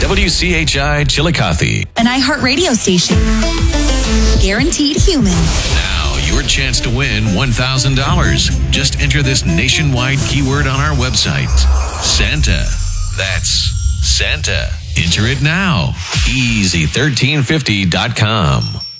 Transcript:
WCHI Chillicothe. An iHeartRadio station. Guaranteed human. Now, your chance to win $1,000. Just enter this nationwide keyword on our website. Santa. That's Santa. Enter it now. Easy1350.com.